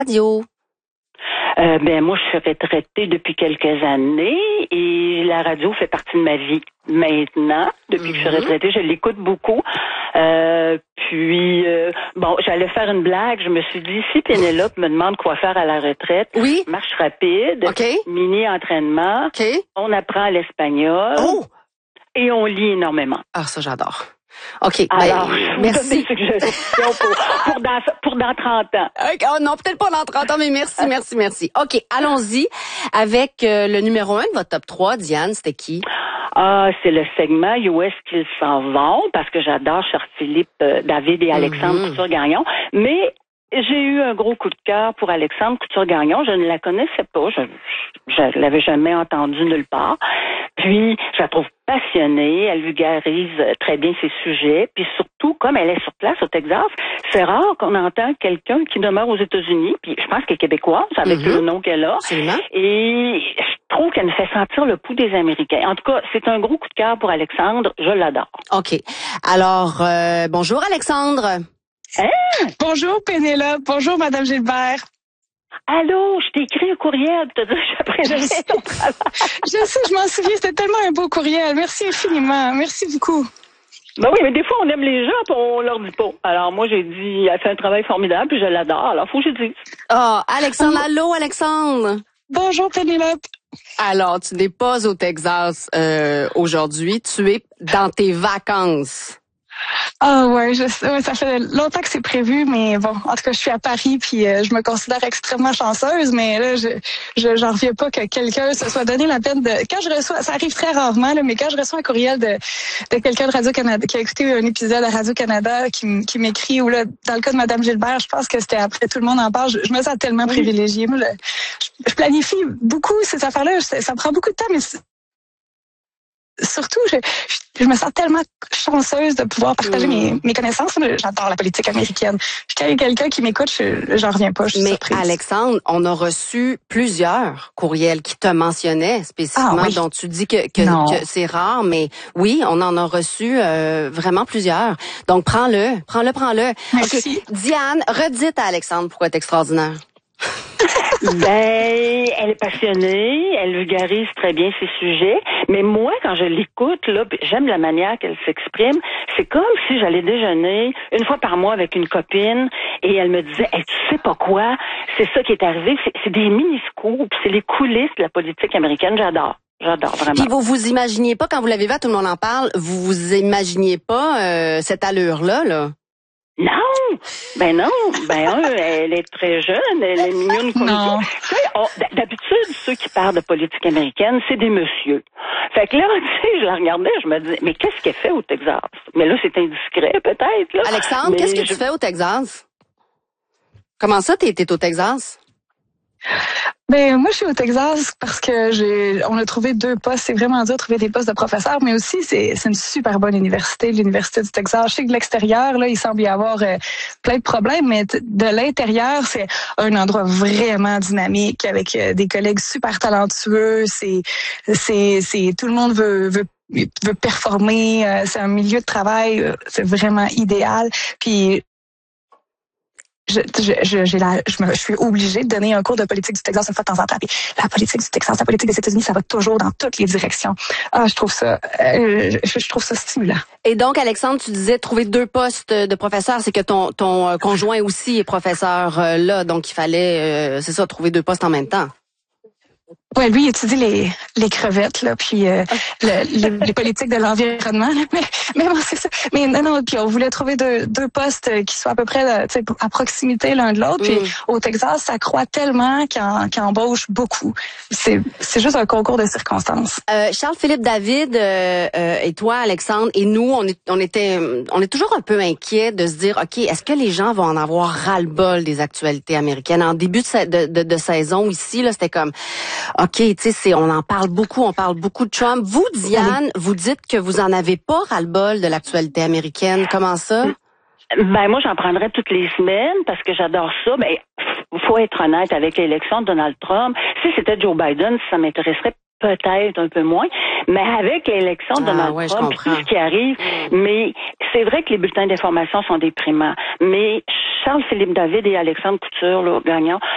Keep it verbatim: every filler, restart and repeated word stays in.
radio? Euh, ben moi, je suis retraitée depuis quelques années et la radio fait partie de ma vie maintenant. Depuis mm-hmm. que je suis retraitée, je l'écoute beaucoup. Euh, puis, euh, bon, j'allais faire une blague. Je me suis dit, si Pénélope me demande quoi faire à la retraite, oui. marche rapide, okay. mini-entraînement, okay. on apprend l'espagnol oh. et on lit énormément. Ah, ça, j'adore. OK. Alors, ben, je vous merci. donne des suggestions pour, pour, dans, pour dans trente ans. Okay. Oh non, peut-être pas dans trente ans, mais merci, merci, merci. OK, allons-y avec euh, le numéro un de votre top trois. Diane, c'était qui? Ah, c'est le segment Où est-ce qu'ils s'en vont? Parce que j'adore Charles-Philippe, euh, David et Alexandre mm-hmm. Couture-Gagnon. Mais j'ai eu un gros coup de cœur pour Alexandre Couture-Gagnon. Je ne la connaissais pas. Je, je l'avais jamais entendue nulle part. Puis, je la trouve passionnée. Elle vulgarise très bien ses sujets. Puis surtout, comme elle est sur place au Texas, c'est rare qu'on entende quelqu'un qui demeure aux États-Unis. Puis je pense qu'elle est québécoise, avec mm-hmm. le nom qu'elle a. Absolument. Et je trouve qu'elle me fait sentir le pouls des Américains. En tout cas, c'est un gros coup de cœur pour Alexandre. Je l'adore. OK. Alors, euh, bonjour Alexandre. Hein? Bonjour Pénélope. Bonjour Madame Gilbert. Allô, je t'ai écrit un courriel pour te dire que j'apprécie ton travail. Je sais, je m'en souviens, c'était tellement un beau courriel. Merci infiniment. Merci beaucoup. Ben oui, mais des fois, on aime les gens puis on leur dit pas. Alors moi, j'ai dit, elle fait un travail formidable puis je l'adore. Alors, faut que je dise. Oh, Alexandre, oh. Allô, Alexandre. Bonjour Pénélope. Alors, tu n'es pas au Texas euh, aujourd'hui. Tu es dans tes vacances. Ah ouais, je sais, ouais, ça fait longtemps que c'est prévu, mais bon, en tout cas, je suis à Paris, puis euh, je me considère extrêmement chanceuse, mais là, je, je j'en reviens pas que quelqu'un se soit donné la peine de. Quand je reçois, ça arrive très rarement, là, mais quand je reçois un courriel de, de quelqu'un de Radio-Canada qui a écouté un épisode à Radio-Canada, qui, qui m'écrit, ou là, dans le cas de Madame Gilbert, je pense que c'était après tout le monde en parle. Je, je me sens tellement oui. privilégiée. Moi, je, je planifie beaucoup ces affaires-là. Ça, ça prend beaucoup de temps, mais surtout, je, je me sens tellement chanceuse de pouvoir partager mmh. mes, mes connaissances. J'adore la politique américaine. Quand il y a quelqu'un qui m'écoute, je, j'en reviens pas. Je suis Mais surprise. Alexandre, on a reçu plusieurs courriels qui te mentionnaient spécifiquement, ah, oui. dont tu dis que, que, que c'est rare, mais oui, on en a reçu euh, vraiment plusieurs. Donc prends-le, prends-le, prends-le. Merci. Okay. Diane, redites à Alexandre pourquoi elle est extraordinaire. Ben, elle est passionnée, elle vulgarise très bien ses sujets, mais moi, quand je l'écoute, là, j'aime la manière qu'elle s'exprime. C'est comme si j'allais déjeuner une fois par mois avec une copine et elle me disait, hey, tu sais pas quoi, c'est ça qui est arrivé, c'est, c'est des mini-scoops, c'est les coulisses de la politique américaine, j'adore. J'adore, vraiment. Puis vous vous imaginiez pas, quand vous l'avez vu, tout le monde en parle, vous vous imaginiez pas euh, cette allure-là, là? Non, ben non, ben un, elle est très jeune, elle est mignonne comme non. ça. On, d'habitude, ceux qui parlent de politique américaine, c'est des messieurs. Fait que là, tu sais, je la regardais, je me disais, mais qu'est-ce qu'elle fait au Texas? Mais là, c'est indiscret, peut-être, là. Alexandre, mais qu'est-ce que je... tu fais au Texas? Comment ça, t'es, t'es au Texas? Ben moi je suis au Texas parce que j'ai on a trouvé deux postes, c'est vraiment dur de trouver des postes de professeurs, mais aussi c'est c'est une super bonne université, l'université du Texas. Je sais que de l'extérieur là, il semble y avoir euh, plein de problèmes, mais t- de l'intérieur, c'est un endroit vraiment dynamique avec euh, des collègues super talentueux, c'est c'est c'est tout le monde veut veut veut performer, euh, c'est un milieu de travail, euh, c'est vraiment idéal. Puis Je, je, je, j'ai la, je, me, je suis obligée de donner un cours de politique du Texas une fois de temps en temps. Puis la politique du Texas, la politique des États-Unis, ça va toujours dans toutes les directions. Ah, je trouve ça, euh, je, je trouve ça stimulant. Et donc, Alexandre, tu disais trouver deux postes de professeur, c'est que ton ton conjoint aussi est professeur euh, là, donc il fallait, euh, c'est ça, trouver deux postes en même temps. Ouais, lui, il étudie les, les crevettes, là, puis euh, le, les, les politiques de l'environnement. Là, mais, mais bon, c'est ça. Mais non, non, puis on voulait trouver deux, deux postes qui soient à peu près là, à proximité l'un de l'autre. Puis mm. au Texas, ça croît tellement qu'il, en, qu'il embauche beaucoup. C'est, c'est juste un concours de circonstances. Euh, Charles-Philippe David euh, euh, et toi, Alexandre, et nous, on est, on était, on est toujours un peu inquiets de se dire, ok, est-ce que les gens vont en avoir ras-le-bol des actualités américaines? En début de, de, de, de saison ici, là, c'était comme OK, tu sais, c'est, on en parle beaucoup, on parle beaucoup de Trump. Vous, Diane, oui. vous dites que vous en avez pas ras-le-bol de l'actualité américaine. Comment ça? Ben, moi, j'en prendrais toutes les semaines parce que j'adore ça. Ben, faut être honnête avec l'élection de Donald Trump. Si c'était Joe Biden, ça m'intéresserait peut-être un peu moins, mais avec l'élection de Donald ah, ouais, Trump, tout ce qui arrive, mais c'est vrai que les bulletins d'information sont déprimants. Mais Charles-Philippe David et Alexandre Couture, là, gagnants,